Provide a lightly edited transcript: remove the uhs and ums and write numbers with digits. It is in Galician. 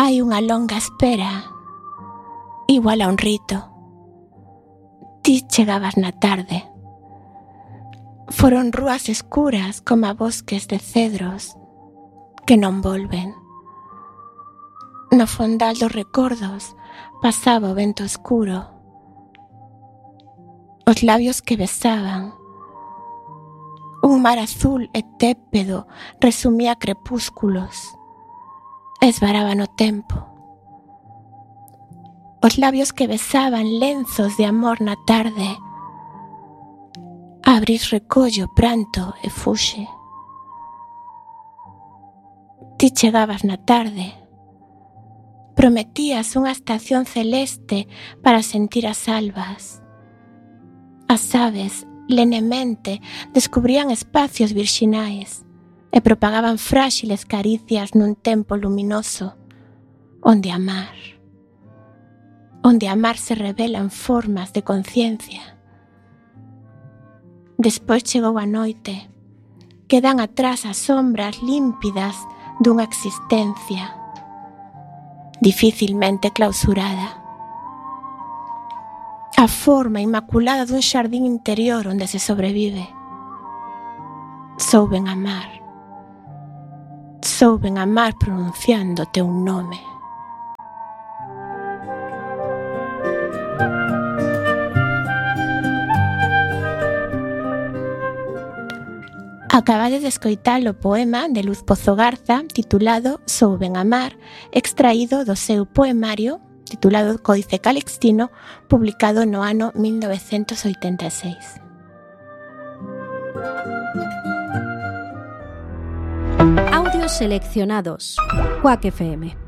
Hai unha longa espera, igual a un rito. Ti chegabas na tarde. Foron rúas escuras como bosques de cedros que non volven. No fondal dos recordos pasaba o vento escuro. Os labios que besaban. Un mar azul e tépedo resumía crepúsculos. Esvaraban o tempo. Os labios que besaban lenzos de amor na tarde. Abris recollo, pranto e fuxe. Ti chegabas na tarde. Prometías unha estación celeste para sentir as albas. As aves, lenemente, descubrían espacios virxinais e propagaban fráxiles caricias nun tempo luminoso onde amar se revelan formas de conciencia. Despois chegou a noite. Quedan atrás as sombras límpidas dunha existencia dificilmente clausurada. A forma inmaculada dun xardín interior onde se sobrevive. Souben amar pronunciando teu nome. Acabades de escoitar o poema de Luz Pozo Garza titulado Souben amar, extraído do seu poemario titulado Códice Calixtino, publicado no ano 1986. Audios seleccionados. Quack FM.